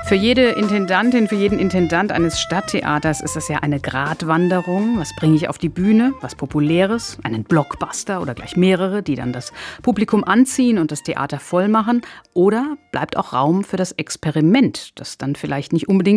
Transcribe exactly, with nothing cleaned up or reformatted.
Für jede Intendantin, für jeden Intendant eines Stadttheaters ist das ja eine Gratwanderung. Was bringe ich auf die Bühne? Was Populäres? Einen Blockbuster oder gleich mehrere, die dann das Publikum anziehen und das Theater voll machen? Oder bleibt auch Raum für das Experiment, das dann vielleicht nicht unbedingt